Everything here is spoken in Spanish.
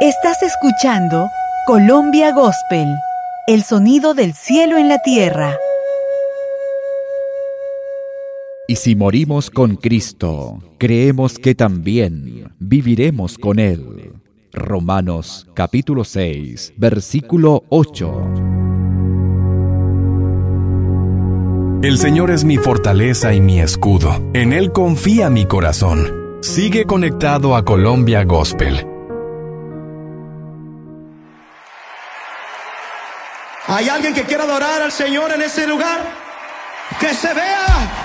Estás escuchando Colombia Gospel, el sonido del cielo en la tierra. Y si morimos con Cristo, creemos que también viviremos con Él. Romanos capítulo 6, versículo 8. El Señor es mi fortaleza y mi escudo. En Él confía mi corazón. Sigue conectado a Colombia Gospel. ¿Hay alguien que quiera adorar al Señor en ese lugar? ¡Que se vea!